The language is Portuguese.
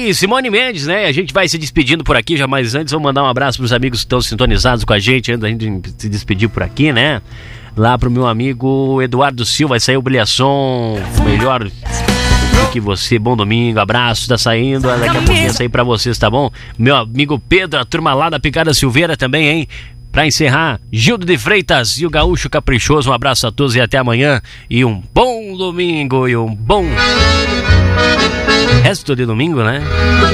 aí, Simone Mendes, né? A gente vai se despedindo por aqui, já mais antes, vou mandar um abraço pros amigos que estão sintonizados com a gente, antes da gente se despedir por aqui, né? Lá pro meu amigo Eduardo Silva, vai sair o Brilhação, melhor do que você, bom domingo, abraço, tá saindo, daqui a pouquinho sair pra vocês, tá bom? Meu amigo Pedro, a turma lá da Picada Silveira também, hein? Pra encerrar, Gildo de Freitas e o Gaúcho Caprichoso, um abraço a todos e até amanhã, e um bom domingo e um bom resto de domingo, né?